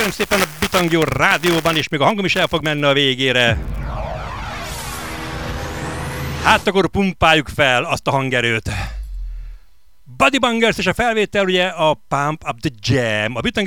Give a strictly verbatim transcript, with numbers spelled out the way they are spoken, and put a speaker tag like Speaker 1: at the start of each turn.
Speaker 1: Köszönöm szépen a Bitangyó rádióban, és még a hangom is el fog menni a végére. Hát akkor pumpáljuk fel azt a hangerőt. Buddy Bangers és a felvétel ugye a Pump Up the Jam. A Bitangyó